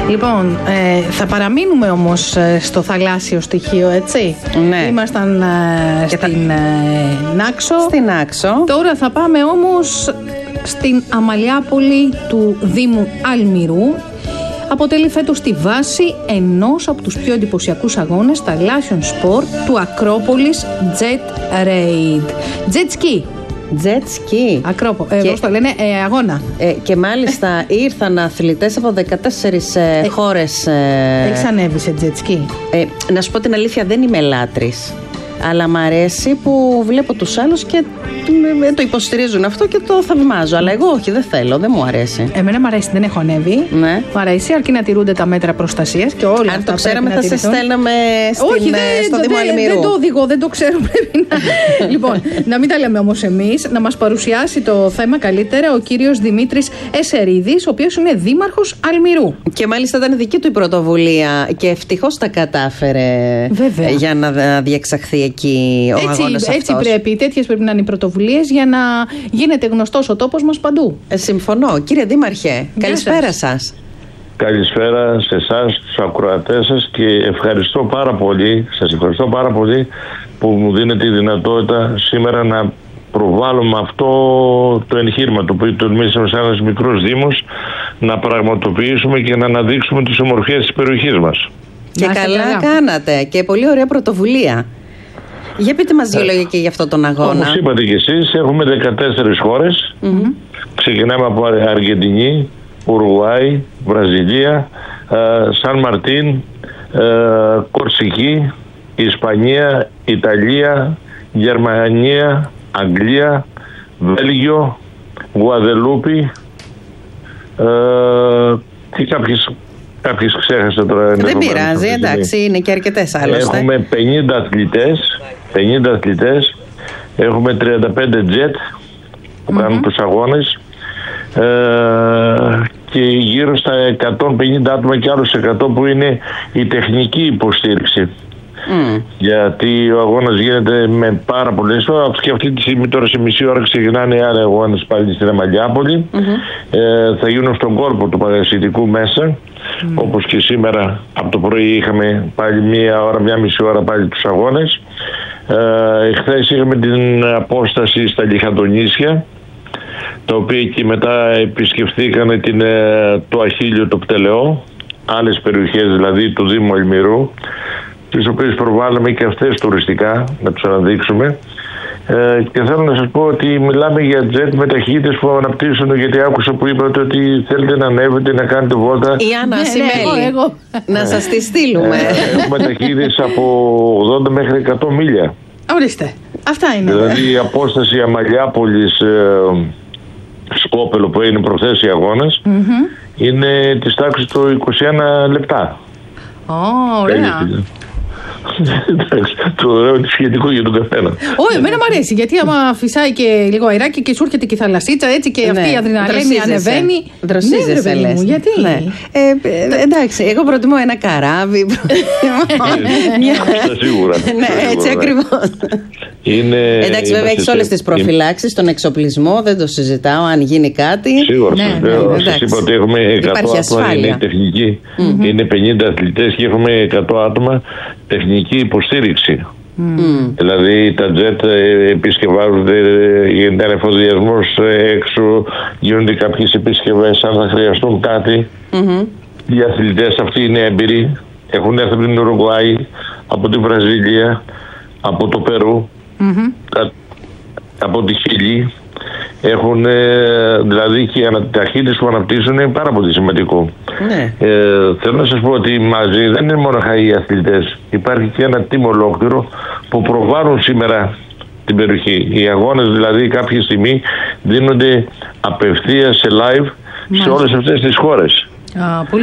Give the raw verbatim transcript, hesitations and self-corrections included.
Λοιπόν, ε, θα παραμείνουμε όμως στο θαλάσσιο στοιχείο, έτσι. Ναι. Ήμασταν ε, στην ε, Νάξο. Στην Νάξο. Τώρα θα πάμε όμως στην Αμαλιάπολη του Δήμου Αλμυρού. Αποτελεί φέτος τη βάση ενός από τους πιο εντυπωσιακούς αγώνες θαλάσσιων σπορ του Ακρόπολης Jet Raid. Jet Ski. Jet ski. Ακρόπο. Ε, πώς το λένε, ε, αγώνα. Ε, και μάλιστα ήρθαν αθλητές από δεκατέσσερις ε, ε, χώρες. Ε, Έχεις ανέβει σε jet ski? Ε, να σου πω την αλήθεια, δεν είμαι λάτρης. Αλλά μ' αρέσει που βλέπω τους άλλους και το υποστηρίζουν αυτό και το θαυμάζω. Αλλά εγώ όχι, δεν θέλω, δεν μου αρέσει. Εμένα μου αρέσει, δεν έχω ανέβει. Ναι. Μου αρέσει, αρκεί να τηρούνται τα μέτρα προστασίας και όλα. Αν το ξέραμε, θα σε στέλναμε στην, όχι, δεν, στο Δήμο Αλμυρού. Δεν το οδηγώ, δεν το ξέρω. Πρέπει να. Λοιπόν, να μην τα λέμε όμως εμείς, να μας παρουσιάσει το θέμα καλύτερα ο κύριος Δημήτρης Εσερίδης, ο οποίος είναι δήμαρχος Αλμυρού. Και μάλιστα ήταν δική του η πρωτοβουλία και ευτυχώς τα κατάφερε. Βέβαια. Για να διεξαχθεί εκεί ο έτσι, αγώνας έτσι αυτός. πρέπει, τέτοιες πρέπει να είναι οι πρωτοβουλίες για να γίνεται γνωστός ο τόπος μας παντού. Ε, συμφωνώ. Κύριε Δήμαρχε, Γεια καλησπέρα σας. σας. Καλησπέρα σε εσάς, τους ακροατές σας, και ευχαριστώ πάρα πολύ, σας ευχαριστώ πάρα πολύ που μου δίνετε τη δυνατότητα σήμερα να προβάλλουμε αυτό το εγχείρημα το οποίο τολμήσαμε σαν ένας μικρός δήμος να πραγματοποιήσουμε και να αναδείξουμε τις ομορφιές της περιοχής μας. Και καλά, καλά κάνατε και πολύ ωραία πρωτοβουλία. Για πείτε μας δύο ε, λόγια και για αυτόν τον αγώνα. Όπως είπατε και εσείς, έχουμε δεκατέσσερις χώρες. Mm-hmm. Ξεκινάμε από Αργεντινή, Ουρουάη, Βραζιλία, ε, Σαν Μαρτίν, ε, Κορσική, Ισπανία, Ιταλία, Γερμανία, Αγγλία, Βέλγιο, Γουαδελούπη ε, και κάποιες, κάποιες ξέχασα τώρα. Δεν πειράζει, εντάξει, είναι και αρκετές άλλωστε. Έχουμε πενήντα αθλητές, πενήντα αθλητές, έχουμε τριάντα πέντε τζετ που mm-hmm. κάνουν τους αγώνες ε, και γύρω στα εκατόν πενήντα άτομα και άλλους εκατό που είναι η τεχνική υποστήριξη. Mm. Γιατί ο αγώνας γίνεται με πάρα πολλές ώρες και αυτή τη στιγμή τώρα σε μισή ώρα ξεκινάνε οι άλλοι αγώνες πάλι στην Αμαλιάπολη. Mm-hmm. Ε, θα γίνουν στον κόρπο του Παγασιτικού μέσα. Mm. Όπως και σήμερα από το πρωί είχαμε πάλι μία ώρα, μία μισή ώρα πάλι τους αγώνες. Ε, χθες είχαμε την απόσταση στα Λιχαντονήσια, τα οποία και μετά επισκεφθήκαν την, το Αχίλιο, το Πτελεό, άλλες περιοχές δηλαδή του Δήμου Αλμυρού, τις οποίες προβάλλαμε και αυτές τουριστικά, να τους αναδείξουμε. Ε, και θέλω να σας πω ότι μιλάμε για τζετ με ταχύτητες που αναπτύσσουν, γιατί άκουσα που είπατε ότι θέλετε να ανέβετε, να κάνετε βόλτα. Η Άννα ναι, Σιμέλη, ναι, εγώ, εγώ. να σας τη στείλουμε. Ε, έχουμε ταχύτητες από ογδόντα μέχρι εκατό μίλια. Ορίστε, αυτά είναι. Δηλαδή η απόσταση Αμαλιάπολης ε, Σκόπελο που είναι προχθές οι αγώνες mm-hmm. είναι της τάξης του είκοσι ένα λεπτά. Ω, oh, ωραία. Εντάξει, το ωραίο είναι σχετικό για τον καθένα. Όχι, εμένα μου αρέσει, γιατί άμα φυσάει και λίγο αεράκι και σου έρχεται και η θαλασσίτσα, έτσι και αυτή η αδρεναλίνη ανεβαίνει. Δροσίζεσαι, λες. Γιατί? Ναι. Ε, εντάξει, εγώ προτιμώ ένα καράβι. Σίγουρα. Ναι, έτσι ακριβώς. Εντάξει, βέβαια έχεις όλες τις προφυλάξεις, τον εξοπλισμό, δεν το συζητάω, αν γίνει κάτι. Σίγουρα, σας είπα ότι έχουμε εκατό άτομα, είναι τεχνική, είναι πενήντα αθλητές και έχουμε εκατό άτομα τεχνική υποστήριξη. Mm. Δηλαδή τα τζετ επισκευάζονται, γίνεται ανεφοδιασμός έξω, γίνονται κάποιες επισκευές αν θα χρειαστούν κάτι. Mm-hmm. Οι αθλητές αυτοί είναι έμπειροι, έχουν έρθει από την Ουρουγουάη, από τη Βραζιλία, από το Περού, mm-hmm. από τη Χιλή. Έχουν δηλαδή και οι ταχύτητες που αναπτύσσουν είναι πάρα πολύ σημαντικό. Ναι. Ε, θέλω να σας πω ότι μαζί δεν είναι μόνο οι αθλητές. Υπάρχει και ένα team ολόκληρο που προβάλλουν σήμερα την περιοχή. Οι αγώνες δηλαδή κάποια στιγμή δίνονται απευθείας σε live σε όλες αυτές τις χώρες. Α, πολύ